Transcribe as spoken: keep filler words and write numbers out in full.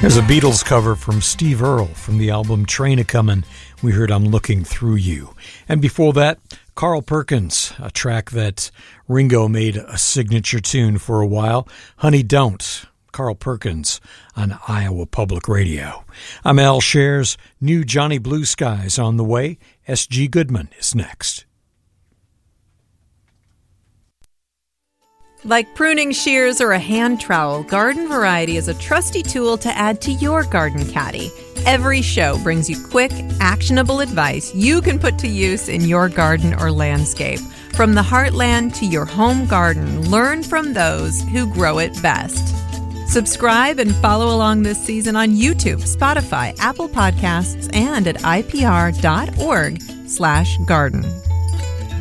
There's a Beatles cover from Steve Earle from the album Train A-Comin'. We heard I'm Looking Through You. And before that, Carl Perkins, a track that Ringo made a signature tune for a while, Honey Don't. Carl Perkins on Iowa Public Radio. I'm Al Shares. New Johnny Blue Skies on the way. S G Goodman is next. Like pruning shears or a hand trowel, Garden Variety is a trusty tool to add to your garden caddy. Every show brings you quick, actionable advice you can put to use in your garden or landscape. From the heartland to your home garden, learn from those who grow it best. Subscribe and follow along this season on YouTube, Spotify, Apple Podcasts, and at I P R dot org slash garden.